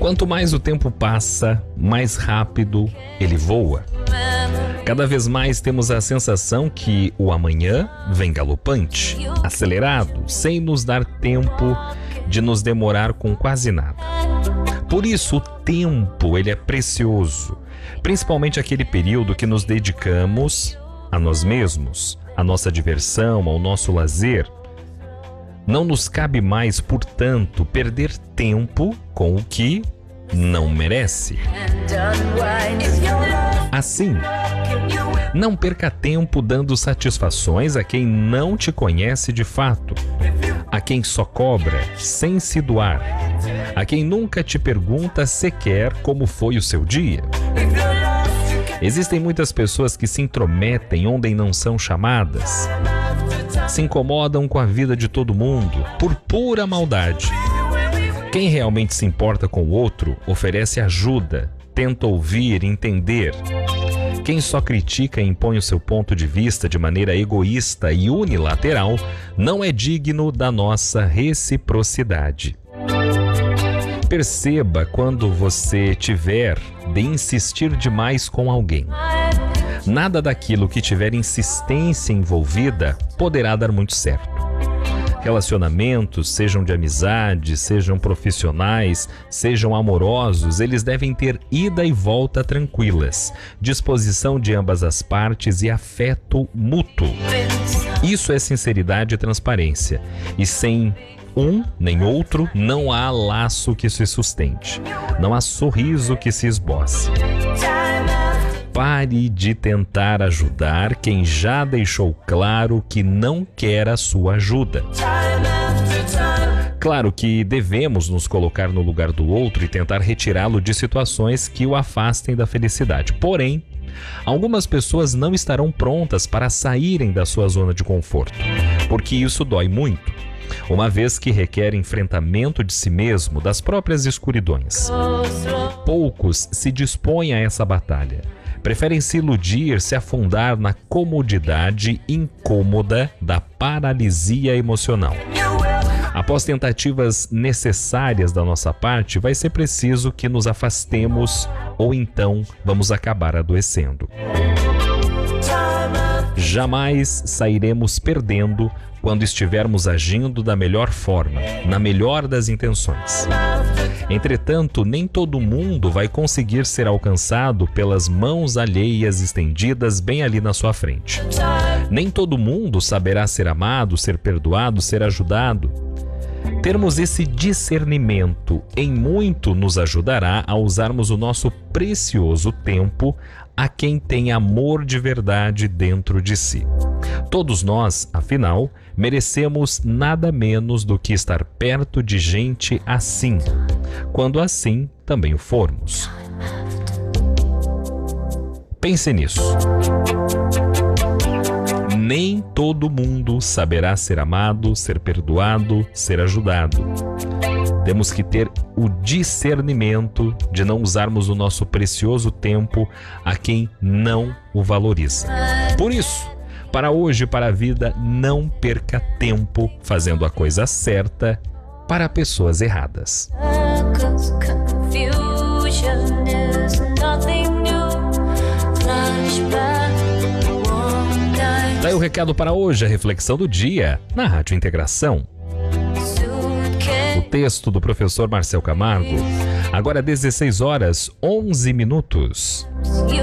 Quanto mais o tempo passa, mais rápido ele voa. Cada vez mais temos a sensação que o amanhã vem galopante, acelerado, sem nos dar tempo de nos demorar com quase nada. Por isso, o tempo ele é precioso, principalmente aquele período que nos dedicamos a nós mesmos, à nossa diversão, ao nosso lazer. Não nos cabe mais, portanto, perder tempo com o que não merece. Assim, não perca tempo dando satisfações a quem não te conhece de fato, a quem só cobra sem se doar, a quem nunca te pergunta sequer como foi o seu dia. Existem muitas pessoas que se intrometem onde não são chamadas, se incomodam com a vida de todo mundo por pura maldade. Quem realmente se importa com o outro oferece ajuda, tenta ouvir, entender. Quem só critica e impõe o seu ponto de vista de maneira egoísta e unilateral não é digno da nossa reciprocidade. Perceba quando você tiver de insistir demais com alguém. Nada daquilo que tiver insistência envolvida poderá dar muito certo. Relacionamentos, sejam de amizade, sejam profissionais, sejam amorosos, eles devem ter ida e volta tranquilas, disposição de ambas as partes e afeto mútuo. Isso é sinceridade e transparência. E sem um nem outro, não há laço que se sustente, não há sorriso que se esboce. Pare de tentar ajudar quem já deixou claro que não quer a sua ajuda. Claro que devemos nos colocar no lugar do outro e tentar retirá-lo de situações que o afastem da felicidade. Porém, algumas pessoas não estarão prontas para saírem da sua zona de conforto, porque isso dói muito, uma vez que requer enfrentamento de si mesmo, das próprias escuridões. Poucos se dispõem a essa batalha. Preferem se iludir, se afundar na comodidade incômoda da paralisia emocional. Após tentativas necessárias da nossa parte, vai ser preciso que nos afastemos ou então vamos acabar adoecendo. Jamais sairemos perdendo quando estivermos agindo da melhor forma, na melhor das intenções. Entretanto, nem todo mundo vai conseguir ser alcançado pelas mãos alheias estendidas bem ali na sua frente. Nem todo mundo saberá ser amado, ser perdoado, ser ajudado. Termos esse discernimento em muito nos ajudará a usarmos o nosso precioso tempo a quem tem amor de verdade dentro de si. Todos nós, afinal, merecemos nada menos do que estar perto de gente assim, quando assim também o formos. Pense nisso. Nem todo mundo saberá ser amado, ser perdoado, ser ajudado. Temos que ter o discernimento de não usarmos o nosso precioso tempo a quem não o valoriza. Por isso, para hoje e para a vida, não perca tempo fazendo a coisa certa para pessoas erradas. Daí o recado para hoje, a reflexão do dia na Rádio Integração. O texto do professor Marcel Camargo, agora 16 horas 11 minutos.